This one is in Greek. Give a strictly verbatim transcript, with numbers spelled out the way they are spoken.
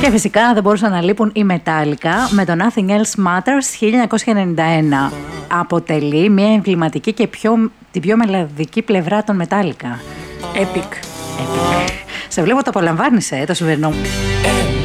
Και φυσικά δεν μπορούσαν να λείπουν οι Metallica με το Nothing Else Matters χίλια εννιακόσια ενενήντα ένα. Αποτελεί μια εμβληματική και πιο, την πιο μελωδική πλευρά των Metallica. Epic. Epic. Σε βλέπω το απολαμβάνεις, ε, το σημερινό.